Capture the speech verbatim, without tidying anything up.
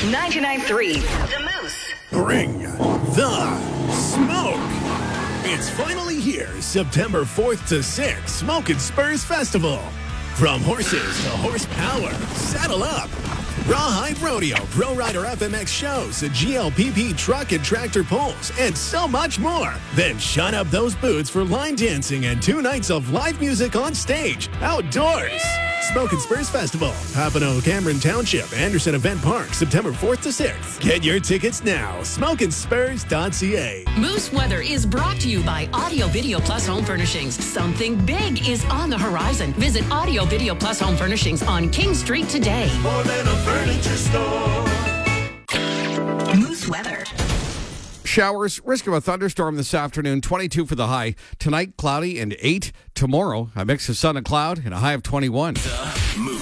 ninety-nine point three The Moose. Bring the smoke. It's finally here, September fourth to sixth, Smoke and Spurs Festival. From horses to horsepower, saddle up. Rawhide Rodeo, Pro Rider F M X shows, G L P P truck and tractor pulls, and so much more. Then shut up those boots for line dancing and two nights of live music on stage, outdoors. Smoke and Spurs Festival, Papineau, Cameron Township, Anderson Event Park, September fourth to sixth. Get your tickets now, smoke and spurs dot c a. Moose Weather is brought to you by Audio Video Plus Home Furnishings. Something big is on the horizon. Visit Audio Video Plus Home Furnishings on King Street today. More than a furniture store. Moose Weather. Showers, risk of a thunderstorm this afternoon, twenty-two for the high. Tonight, cloudy and eight. Tomorrow, a mix of sun and cloud and a high of twenty-one. The Moose.